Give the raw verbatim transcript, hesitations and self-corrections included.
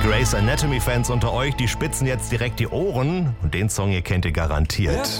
Grey's Anatomy-Fans unter euch, die spitzen jetzt direkt die Ohren. Und den Song hier kennt ihr garantiert.